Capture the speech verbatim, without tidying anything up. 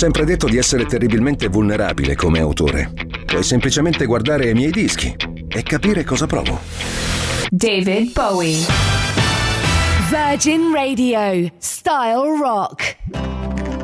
sempre detto di essere terribilmente vulnerabile come autore. Puoi semplicemente guardare i miei dischi e capire cosa provo. David Bowie. Virgin Radio, Style Rock.